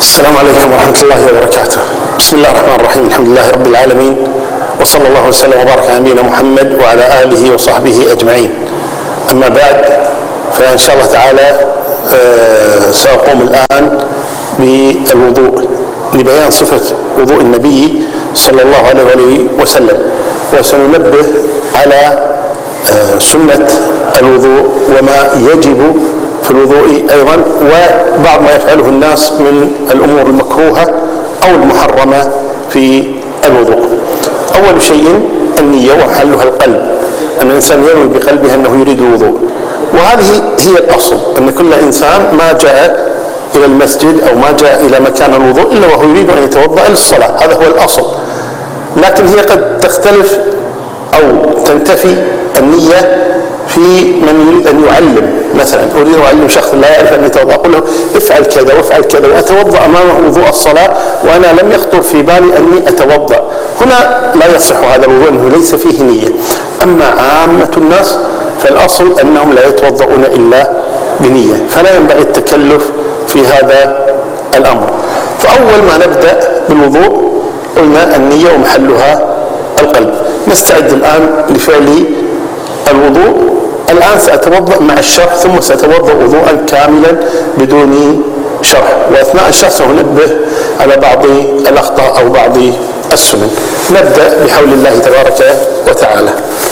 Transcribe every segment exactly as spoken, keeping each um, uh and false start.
السلام عليكم ورحمة الله وبركاته. بسم الله الرحمن الرحيم. الحمد لله رب العالمين، وصلى الله وسلم وبارك على نبينا محمد وعلى آله وصحبه أجمعين. أما بعد، فإن شاء الله تعالى سأقوم الآن بالوضوء لبيان صفة وضوء النبي صلى الله عليه وسلم، وسننبه على سنة الوضوء وما يجب في الوضوء أيضا، وبعض ما يفعله الناس من الأمور المكروهة أو المحرمة في الوضوء. أول شيء النية ومحلها القلب، أن الإنسان ينوي بقلبه أنه يريد الوضوء، وهذه هي الأصل، أن كل إنسان ما جاء إلى المسجد أو ما جاء إلى مكان الوضوء إلا وهو يريد أن يتوضأ للصلاة، هذا هو الأصل. لكن هي قد تختلف أو تنتفي النية في من يريد أن يعلم. مثلا أريد أن أعلم شخص لا يعرف أن يتوضأ، أقول له افعل كذا وافعل كذا، وأتوضأ أمامه وضوء الصلاة وأنا لم يخطر في بالي أني أتوضأ. هنا لا يصح هذا الوضوء، أنه ليس فيه نية. أما عامة الناس فالأصل أنهم لا يتوضؤون إلا بنية، فلا ينبغي التكلف في هذا الأمر. فأول ما نبدأ بالوضوء قلنا النية ومحلها القلب. نستعد الآن لفعل الوضوء. الآن سأتوضأ مع الشرح، ثم سأتوضأ وضوءا كاملا بدون شرح، وأثناء الشرح سأنبه على بعض الأخطاء أو بعض السنن. نبدأ بحول الله تبارك وتعالى.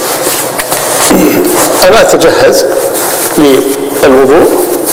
أنا أتجهز للوضوء.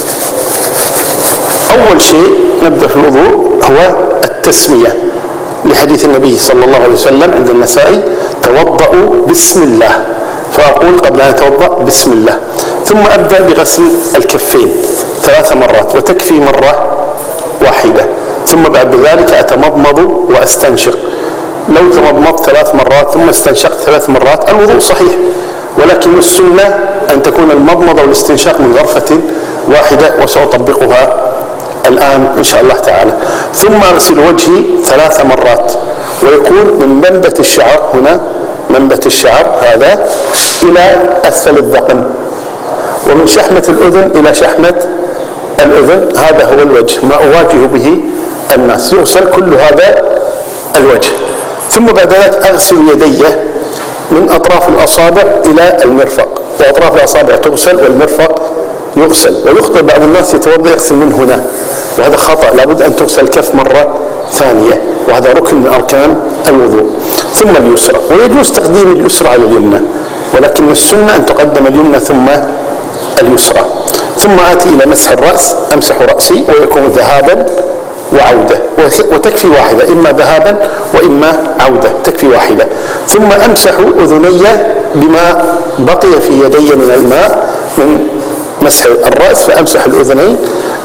أول شيء نبدأ في الوضوء هو التسمية، لحديث النبي صلى الله عليه وسلم عند النسائي: توضأوا بسم الله. فأقول قبل أن أتوضأ بسم الله، ثم أبدأ بغسل الكفين ثلاث مرات، وتكفي مرة واحدة. ثم بعد ذلك أتمضمض وأستنشق. لو تمضمضت ثلاث مرات ثم استنشقت ثلاث مرات الوضوء صحيح، ولكن السنة أن تكون المضمضة والاستنشاق من غرفة واحدة، وسأطبقها الآن إن شاء الله تعالى. ثم أغسل وجهي ثلاث مرات، ويكون من منبت الشعر، هنا منبت الشعر هذا إلى أسفل الذقن، ومن شحمة الأذن إلى شحمة الأذن، هذا هو الوجه ما أواجه به الناس، يغسل كل هذا الوجه. ثم بعد ذلك أغسل يدي من أطراف الأصابع إلى المرفق، وأطراف الأصابع تغسل والمرفق يغسل. ويخطئ بعض الناس يتوضأ يغسل من هنا، وهذا خطأ، لابد أن تغسل الكف مرة ثانية، وهذا ركن من أركان الوضوء. ثم اليسرى، ويجوز تقديم اليسرى على اليمنى، ولكن السنة أن تقدم اليمنى ثم اليسرى. ثم آتي إلى مسح الرأس، أمسح رأسي ويكون ذهابا وعودة، وتكفي واحدة، إما ذهابا وإما عودة، تكفي واحدة. ثم أمسح أذني بما بقي في يدي من الماء من مسح الرأس، فأمسح الأذنين،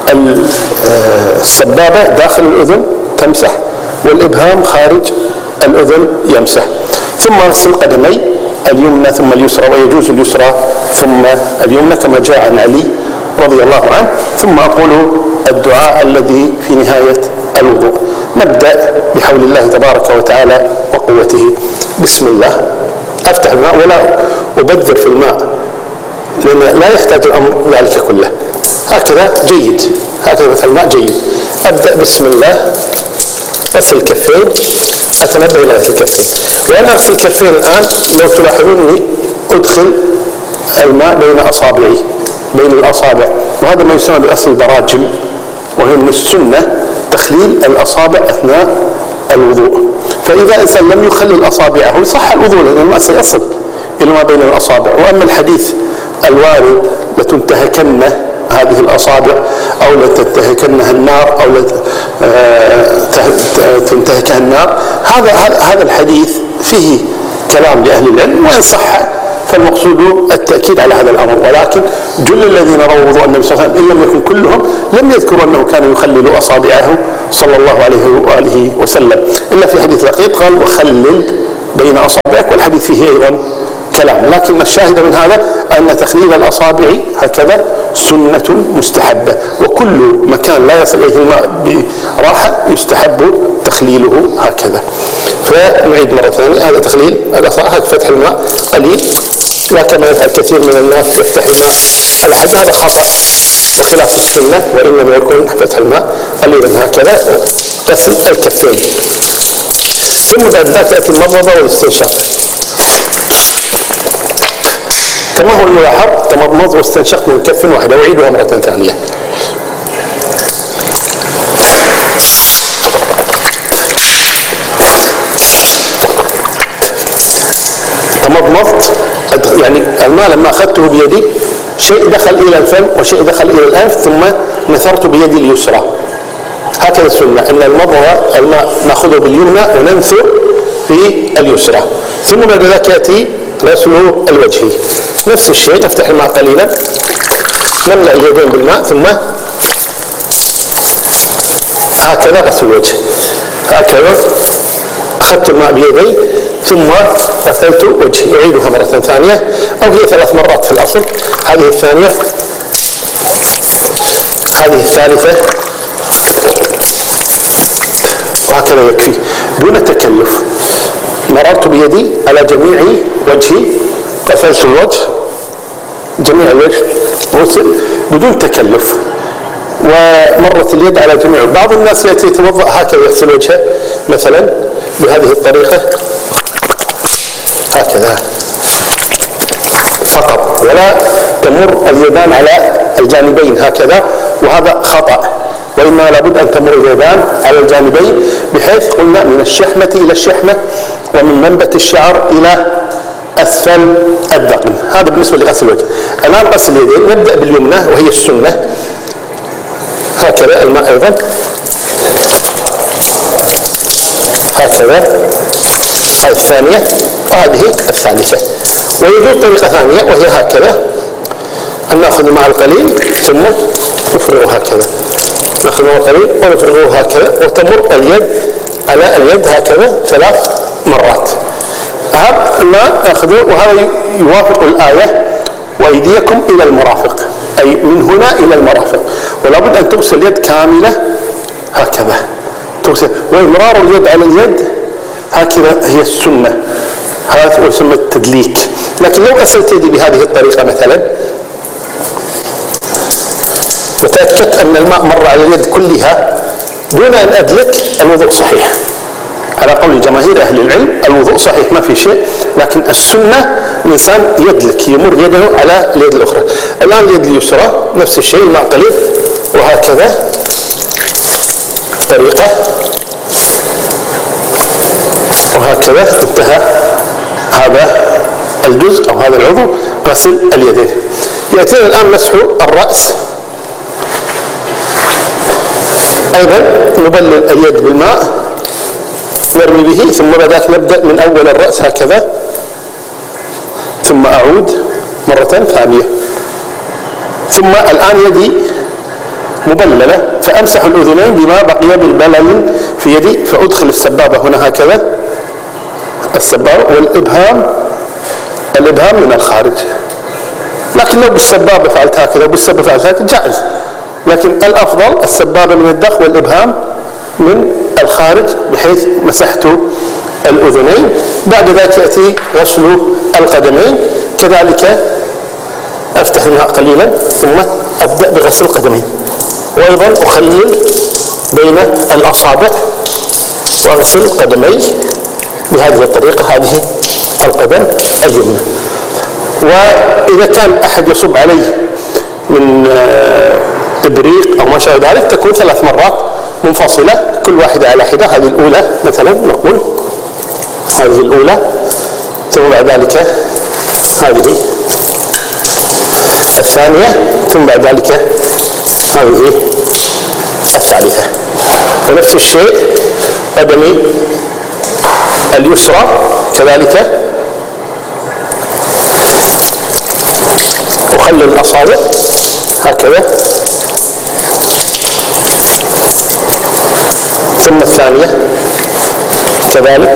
السبابة داخل الأذن تمسح، والإبهام خارج الأذن يمسح. ثم أغسل قدمي، اليمنى ثم اليسرى، ويجوز اليسرى ثم اليمنى كما جاء عن علي رضي الله عنه. ثم أقول الدعاء الذي في نهاية الوضوء. نبدأ بحول الله تبارك وتعالى وقوته. بسم الله. أفتح الماء ولا أبذر في الماء، لأن لا يحتاج الأمر ذلك كله. هكذا جيد، هكذا مثل الماء جيد. أبدأ بسم الله. غسل الكفين، أتنبه إلى غسل الكفين. وأنا أغسل الكفين الآن لو تلاحظوني أدخل الماء بين أصابعي، بين الأصابع، وهذا ما يسمى بأصل البراجم، وهي من السنة تخليل الأصابع أثناء الوضوء. فإذا إنسان لم يخلل أصابعه صح الوضوء، لأن الماء سيصل إلى ما بين الأصابع. وأما الحديث الوارد لتنتهكن هذه الأصابع أو لتنتهكنها النار أو لتنتهكها النار، هذا هذا الحديث فيه كلام لأهل العلم، وإن صح فالمقصود التأكيد على هذا الأمر. ولكن جل الذين رووا وضوء النبي صلى الله عليه وسلم إن لم يكن كلهم لم يذكروا أنه كان يخلل أصابعه صلى الله عليه وآله وسلم، إلا في حديث لقيط قال: وخلل بين أصابعك، والحديث فيه أيضا كلام. لكن الشاهد من هذا أن تخليل الأصابع هكذا سنة مستحبة، وكل مكان لا يصل إليه الماء براحة يستحب تخليله هكذا. فنعيد مرة ثانية، هذا تخليل الأصابع، فتح الماء قليل، لا كما يفعل كثير من الناس يفتح الماء على حد، هذا خطأ، بخلاف السنة وإنما يكون فتح الماء قليلا هكذا غسل الكفين. ثم بعد ذلك يأتي المضمضة والاستنشاق كما هو الملاحظ، تمضمض واستنشق من كف واحدة. أعيدها مرة ثانية. تمضمضت يعني الماء لما أخذته بيدي شيء دخل إلى الفم وشيء دخل إلى الأنف ثم نثرت بيدي اليسرى. هكذا السنة أن المضمضة الماء نأخذه باليمنى وننثر في اليسرى. ثم بعد ذلك يأتي غسل الوجه. نفس الشيء، نفتح الماء قليلا، نملأ اليدين بالماء ثم هكذا غسل الوجه. هكذا أخذت الماء بيدي ثم غسلت وجهي. أعيدها مرة ثانية أو هي ثلاث مرات في الأصل. هذه الثانية، هذه الثالثة، وهكذا يكفي دون تكلف. مررت بيدي على جميع وجهي، غسلت الوجه، جميع الوجه غسل بدون تكلف، ومرت اليد على جميع. بعض الناس يأتي يتوضأ هكذا يغسل وجهه مثلا بهذه الطريقة هكذا فقط، ولا تمر اليدان على الجانبين هكذا، وهذا خطأ. وإنما لابد أن تمر اليدان على الجانبين بحيث قلنا من الشحمة إلى الشحمة ومن منبت الشعر إلى أسفل الذقن. هذا بالنسبة لغسل الوجه. الآن غسل اليدين نبدأ باليمنى وهي السنة. هكذا الماء أيضا هكذا، هذه الثانية وهذه الثالثة. ويوجد طريقة ثانية وهي هكذا، أن نأخذ الماء القليل ثم نفرغه هكذا، نأخذ الماء القليل ونفرغه هكذا، وتمر اليد على اليد هكذا ثلاث مرات. هذا الماء نأخذه، وهذا يوافق الآية وأيديكم إلى المرافق، أي من هنا إلى المرافق. ولا بد أن تغسل اليد كاملة هكذا تغسل، وإمرار اليد على اليد هكذا هي السنة، هذا يسمى التدليك. لكن لو غسلت يدي بهذه الطريقة مثلا وتأكدت أن الماء مر على اليد كلها دون أن أدلك، الوضوء صحيح على قول جماهير أهل العلم. الوضوء صحيح ما في شيء، لكن السنة الإنسان يدلك، يمر يده على اليد الأخرى. الآن اليد اليسرى نفس الشيء، الماء قليل وهكذا طريقة وهكذا انتهى هذا الجزء أو هذا العضو غسل اليدين. يأتينا الآن مسح الرأس. أيضا نبلل اليد بالماء نرمي به، ثم بعد نبدأ من أول الرأس هكذا، ثم أعود مرة ثانية. ثم الآن يدي مبللة، فأمسح الأذنين بما بقي من بلل في يدي، فأدخل السبابة هنا هكذا، السبابة والإبهام، الإبهام من الخارج. لكن لو بالسبابة فعلت هكذا وبالسبابة فعلت هكذا جائز، لكن الأفضل السبابة من الداخل والإبهام من الخارج بحيث مسحت الأذنين. بعد ذلك يأتي غسل القدمين، كذلك أفتح الماء قليلا ثم أبدأ بغسل القدمين، وأيضا أخلل بين الأصابع وأغسل قدمي بهذه الطريقة، هذه القدم اليمنى. وإذا كان أحد يصب عليه من إبريق أو ما شابه ذلك تكون ثلاث مرات منفصلة، كل واحدة على حدة. هذه الأولى مثلا نقول هذه الأولى، ثم بعد ذلك هذه الثانية، ثم بعد ذلك هذه الثالثة. ونفس الشيء قدمي اليسرى كذلك أخلل الأصابع هكذا، ثم الثانية كذلك،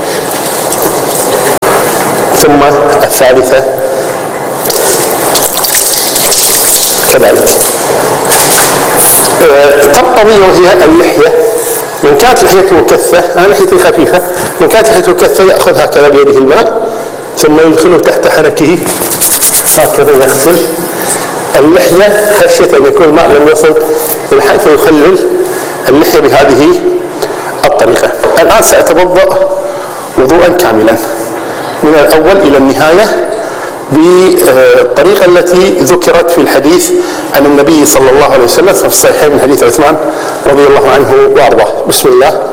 ثم الثالثة كذلك. تبقى وهي اللحية. من كانت لحيته كثة، أنا لحيتي خفيفة، من كانت لحيته كثة يأخذ هكذا بيده الماء ثم يدخله تحت حنكه هكذا، يغسل اللحية خشية أن يكون الماء لم يصل إلى حيث يخلل اللحية بهذه الطريقة. الآن سأتوضأ وضوءا كاملا من الأول إلى النهاية بالطريقة التي ذكرت في الحديث عن النبي صلى الله عليه وسلم في الصحيحين من حديث عثمان رضي الله عنه وأرضاه. بسم الله.